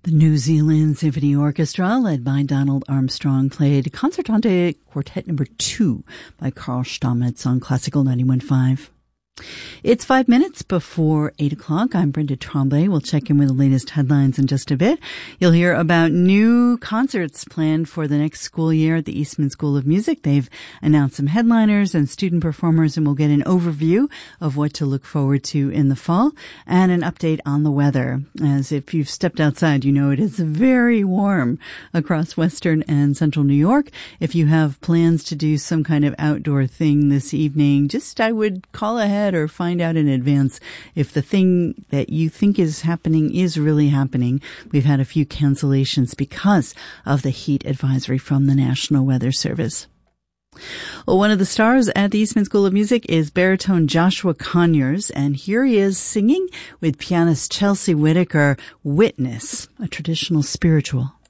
The New Zealand Symphony Orchestra, led by Donald Armstrong, played Concertante Quartet No. 2 by Carl Stamitz on Classical 91.5. It's 5 minutes before 8 o'clock. I'm Brenda Tremblay. We'll check in with the latest headlines in just a bit. You'll hear about new concerts planned for the next school year at the Eastman School of Music. They've announced some headliners and student performers, and we'll get an overview of what to look forward to in the fall and an update on the weather. As if you've stepped outside, you know it is very warm across western and central New York. If you have plans to do some kind of outdoor thing this evening, I would call ahead or find out in advance if the thing that you think is happening is really happening. We've had a few cancellations because of the heat advisory from the National Weather Service. Well, one of the stars at the Eastman School of Music is baritone Joshua Conyers, and here he is singing with pianist Chelsea Whitaker, Witness, a traditional spiritual.